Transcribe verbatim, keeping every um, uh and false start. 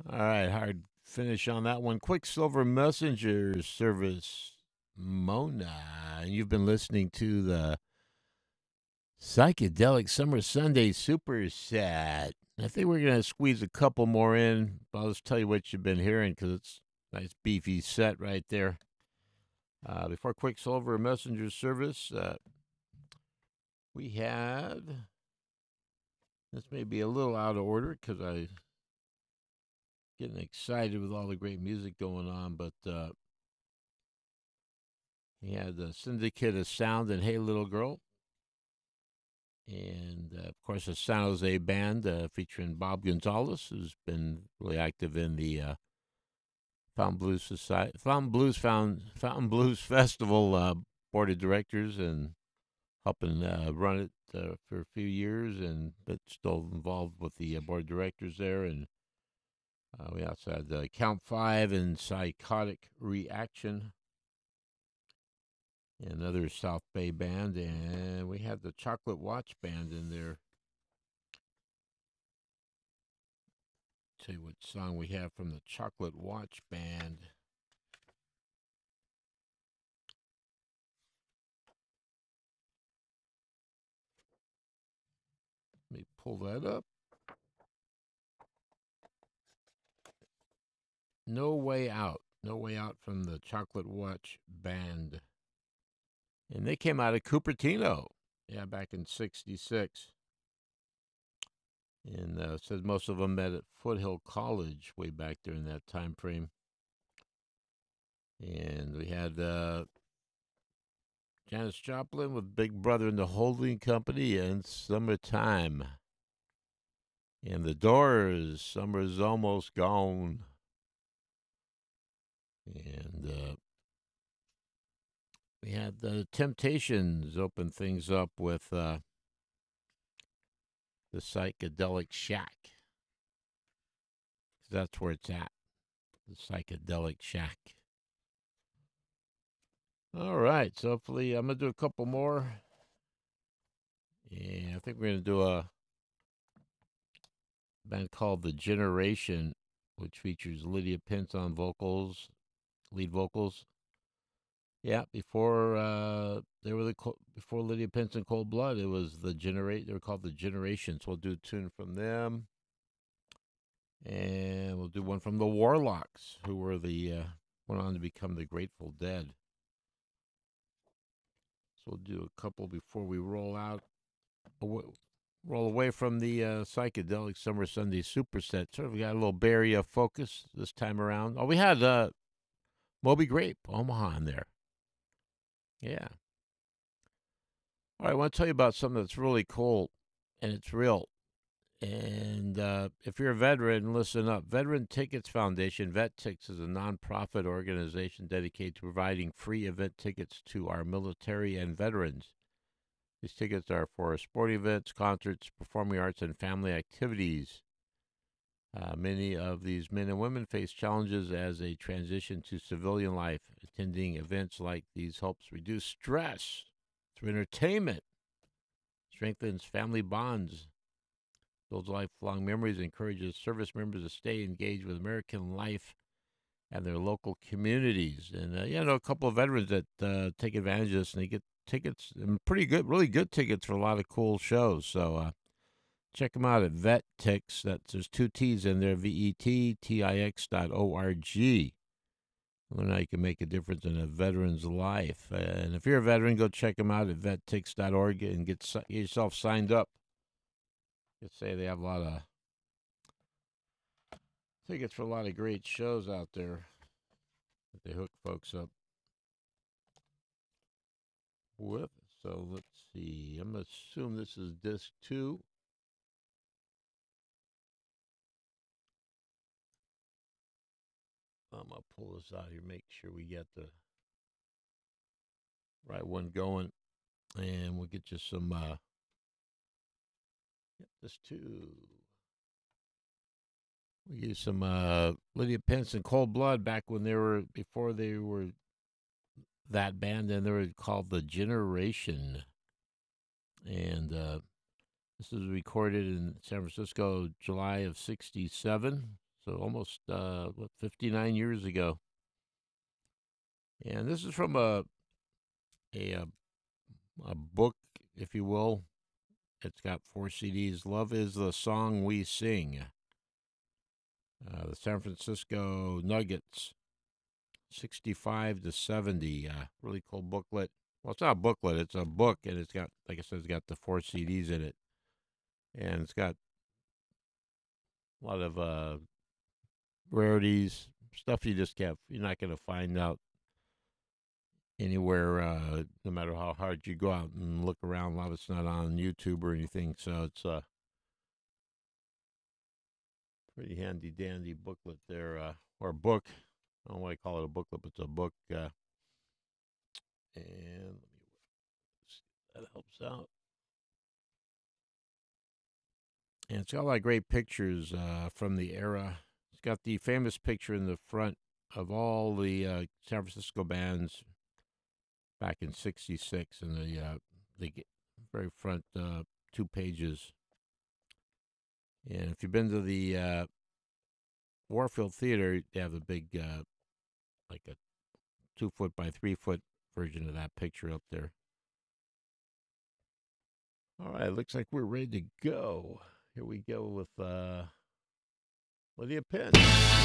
All right, hard finish on that one. Quicksilver Messenger Service, Mona. And you've been listening to the Psychedelic Summer Sunday Superset. I think we're going to squeeze a couple more in. I'll just tell you what you've been hearing because it's a nice beefy set right there. Uh, before Quicksilver Messenger Service, uh, we had, this may be a little out of order because I getting excited with all the great music going on, but uh, he had the Syndicate of Sound and Hey Little Girl. And uh, of course, the San Jose Band uh, featuring Bob Gonzalez, who's been really active in the uh, Fountain Blues Society, Fountain Blues Found, Fountain Blues Festival uh, board of directors, and helping uh, run it uh, for a few years, and but still involved with the uh, board of directors there. And uh, we also had uh, Count Five and Psychotic Reaction, another South Bay band, and we had the Chocolate Watch Band in there. Tell you what song we have from the Chocolate Watch Band. Let me pull that up. No Way Out. No Way Out from the Chocolate Watch Band. And they came out of Cupertino. Yeah, back in sixty-six. And uh, says most of them met at Foothill College way back there in that time frame. And we had uh, Janis Joplin with Big Brother and the Holding Company and Summertime. And the Doors, Summer's Almost Gone. And uh, we had the Temptations open things up with uh, the Psychedelic Shack. That's where it's at, the Psychedelic Shack. All right, so hopefully I'm going to do a couple more. And I think we're going to do a band called The Generation, which features Lydia Pence on vocals, lead vocals. Yeah, before uh, they were the before Lydia Pence and Cold Blood, it was the generate. They were called the Generations. We'll do a tune from them, and we'll do one from the Warlocks, who were the uh, went on to become the Grateful Dead. So we'll do a couple before we roll out, away, roll away from the uh, psychedelic summer Sunday superset. Sort of got a little Bay Area focus this time around. Oh, we had uh, Moby Grape, Omaha in there. Yeah. All right, I want to tell you about something that's really cool, and it's real. And uh, if you're a veteran, listen up. Veteran Tickets Foundation, VetTix, is a nonprofit organization dedicated to providing free event tickets to our military and veterans. These tickets are for sporting events, concerts, performing arts, and family activities. Uh, many of these men and women face challenges as they transition to civilian life. Attending events like these helps reduce stress through entertainment, strengthens family bonds, builds lifelong memories, encourages service members to stay engaged with American life and their local communities. And, uh, you know, a couple of veterans that uh, take advantage of this, and they get tickets, and pretty good, really good tickets for a lot of cool shows. So uh, check them out at VetTix. That's, there's two T's in there, V E T T I X dot O R G. Learn how you can make a difference in a veteran's life. Uh, and if you're a veteran, go check them out at vettix dot org and get, get yourself signed up. You say they have a lot of tickets for a lot of great shows out there that they hook folks up with. So let's see. I'm going to assume this is disc two. I'm going to pull this out here, make sure we get the right one going. And we'll get you some, uh, yep, disc two. We use some uh, Lydia Pence and Cold Blood back when they were, before they were that band, and they were called The Generation. And uh, this was recorded in San Francisco, July of sixty-seven. So almost uh, what, fifty-nine years ago. And this is from a a a, a book, if you will. It's got four C Ds. Love is the song we sing. Uh, the San Francisco Nuggets, sixty-five to seventy. Uh, really cool booklet. Well, it's not a booklet. It's a book, and it's got, like I said, it's got the four C Ds in it, and it's got a lot of uh, rarities, stuff you just can't. You're not going to find out anywhere, uh, no matter how hard you go out and look around. A lot of it's not on YouTube or anything, so it's a pretty handy dandy booklet there, uh, or book. I don't know why I call it a booklet, but it's a book. Uh, and let me see if that helps out. And it's got a lot of great pictures uh, from the era. It's got the famous picture in the front of all the uh, San Francisco bands back in sixty-six, in the uh, the very front uh, two pages. And if you've been to the uh, Warfield Theater, they have a big, uh, like a two foot by three foot version of that picture up there. All right, looks like we're ready to go. Here we go with uh, Lydia Penn.